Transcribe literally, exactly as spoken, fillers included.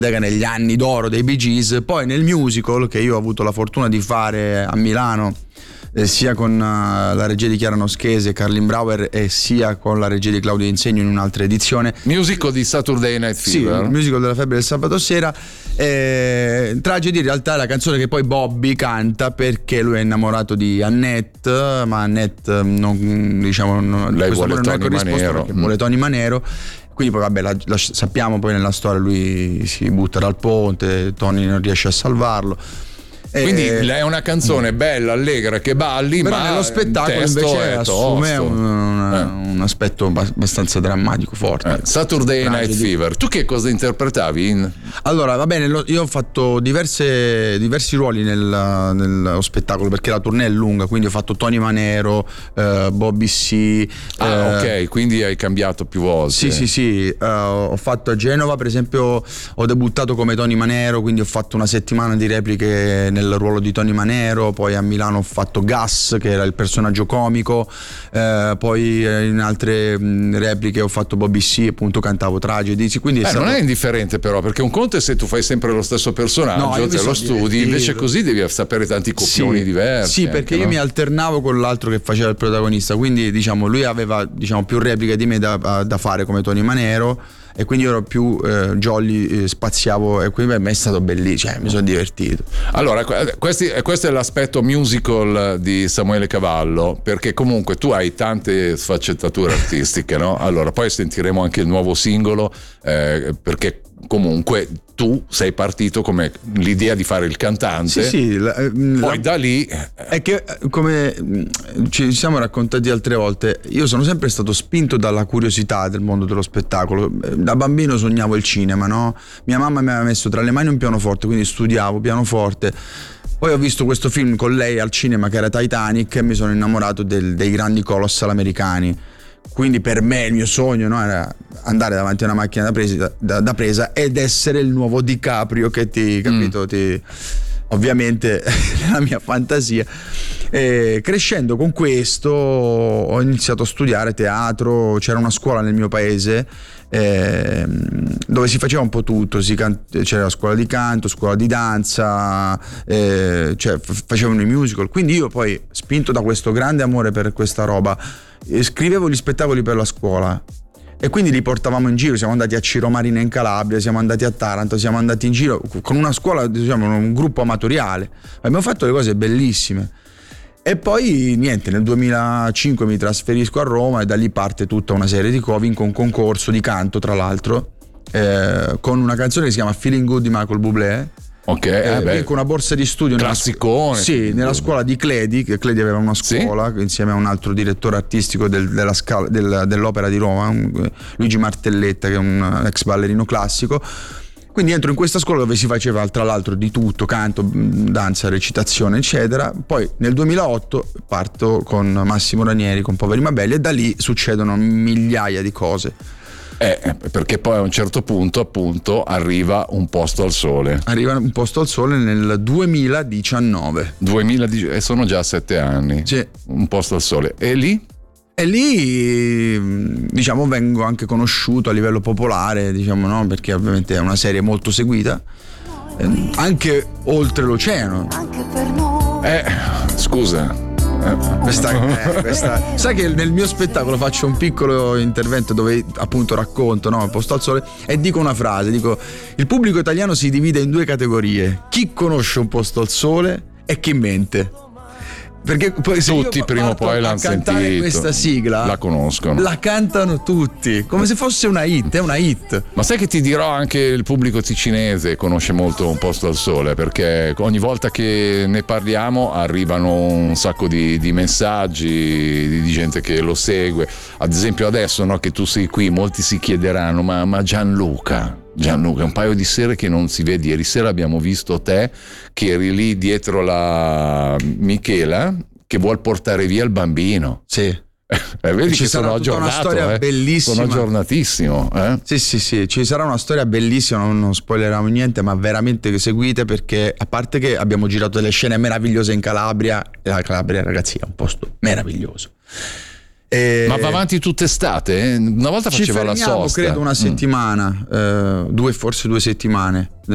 negli anni d'oro dei Bee Gees. Poi nel musical che io ho avuto la fortuna di fare a Milano, eh, sia con uh, la regia di Chiara Noschese e Carlin Brauer, e sia con la regia di Claudio Insegno in un'altra edizione. Musical di Saturday Night Fever. Sì, il musical della febbre del sabato sera. eh, Tragedy in realtà è la canzone che poi Bobby canta perché lui è innamorato di Annette, ma Annette non, diciamo, non, lei vuole Tony Manero, perché mm. vuole Tony Manero. Quindi poi vabbè, la, la, sappiamo poi nella storia lui si butta dal ponte, Tony non riesce a salvarlo. Quindi eh, è una canzone bella, allegra, che balli, però ma nello spettacolo invece assume un, un, eh. un aspetto abbastanza drammatico, forte. Eh. Saturday Night Fever. Tu che cosa interpretavi? In... Allora, va bene, io ho fatto diverse, diversi ruoli nel, nello spettacolo, perché la tournée è lunga, quindi ho fatto Tony Manero, eh, Bobby C. Ah, eh, ok, quindi hai cambiato più volte. Sì, sì, sì. Eh, ho fatto a Genova, per esempio, ho debuttato come Tony Manero, quindi ho fatto una settimana di repliche nel ruolo di Tony Manero. Poi a Milano ho fatto Gas, che era il personaggio comico, eh, poi in altre mh, repliche ho fatto Bobby C, appunto cantavo Tragedy, quindi è eh, stato... non è indifferente però, perché un conto è se tu fai sempre lo stesso personaggio, no, te lo studi, divertito. Invece così devi sapere tanti copioni sì, diversi. Sì, perché anche, io no? mi alternavo con l'altro che faceva il protagonista, quindi diciamo lui aveva diciamo più repliche di me da, da fare come Tony Manero, e quindi io ero più eh, jolly, eh, spaziavo, e quindi per me è stato bellissimo, cioè mi sono divertito. Allora, questi, questo è l'aspetto musical di Samuele Cavallo, perché comunque tu hai tante sfaccettature artistiche, no? Allora, poi sentiremo anche il nuovo singolo, eh, perché comunque tu sei partito come l'idea di fare il cantante. Sì, sì, la, poi la, da lì è che, come ci siamo raccontati altre volte, io sono sempre stato spinto dalla curiosità del mondo dello spettacolo. Da bambino sognavo il cinema, no? Mia mamma mi aveva messo tra le mani un pianoforte, quindi studiavo pianoforte. Poi ho visto questo film con lei al cinema che era Titanic e mi sono innamorato del, dei grandi colossal americani. Quindi per me il mio sogno, no, era andare davanti a una macchina da presa, da, da presa ed essere il nuovo DiCaprio che ti, capito, mm. ti, ovviamente nella mia fantasia. E crescendo con questo ho iniziato a studiare teatro. C'era una scuola nel mio paese eh, dove si faceva un po' tutto, si can- c'era scuola di canto, scuola di danza, eh, cioè f- facevano i musical. Quindi io poi, spinto da questo grande amore per questa roba, scrivevo gli spettacoli per la scuola e quindi li portavamo in giro. Siamo andati a Ciro Marina in Calabria, siamo andati a Taranto, siamo andati in giro con una scuola, diciamo un gruppo amatoriale. Abbiamo fatto le cose bellissime. E poi niente, nel duemilacinque mi trasferisco a Roma e da lì parte tutta una serie di cose. Vinco un concorso di canto, tra l'altro, eh, con una canzone che si chiama Feeling Good di Michael Bublé. Ok, eh, eh beh, con una borsa di studio classicone. Nella, sì, nella scuola di Cledi, che Cledi aveva una scuola, sì, insieme a un altro direttore artistico del, della scala, del, dell'Opera di Roma, un, Luigi Martelletta, che è un ex ballerino classico. Quindi entro in questa scuola dove si faceva tra l'altro di tutto, canto, danza, recitazione, eccetera. Poi nel duemilaotto parto con Massimo Ranieri, con Poveri ma Belli, e da lì succedono migliaia di cose. Eh, perché poi a un certo punto appunto arriva Un posto al sole. Arriva Un posto al sole nel duemiladiciannove. duemiladiciannove, e sono già sette anni. Sì. Un posto al sole. E lì? E lì diciamo vengo anche conosciuto a livello popolare, diciamo, no? Perché ovviamente è una serie molto seguita, eh, anche oltre l'oceano. Anche per noi. Eh, scusa. Questa, eh, questa, sai che nel mio spettacolo faccio un piccolo intervento dove appunto racconto, no, Posto al Sole, e dico una frase, dico: il pubblico italiano si divide in due categorie: chi conosce Un posto al sole e chi mente. Perché poi se tutti prima o poi l'hanno sentito, questa sigla la conoscono, la cantano tutti come se fosse una hit, è una hit. Ma sai che ti dirò, anche il pubblico ticinese conosce molto Un posto al sole, perché ogni volta che ne parliamo arrivano un sacco di, di messaggi di, di gente che lo segue. Ad esempio adesso, no, che tu sei qui, molti si chiederanno ma, ma Gianluca Gianluca, un paio di sere che non si vede. Ieri sera abbiamo visto te che eri lì dietro la Michela che vuol portare via il bambino. Sì. Eh, vedi ci che sarà sono tutta aggiornato, una storia eh. bellissima. Sono aggiornatissimo, eh? Sì, sì, sì, ci sarà una storia bellissima, non, non spoileriamo niente, ma veramente che seguite, perché a parte che abbiamo girato delle scene meravigliose in Calabria, e la Calabria, ragazzi, è un posto meraviglioso. E ma va avanti tutta estate? Una volta ci faceva la fermiamo, sosta. credo una settimana, mm. eh, due forse due settimane.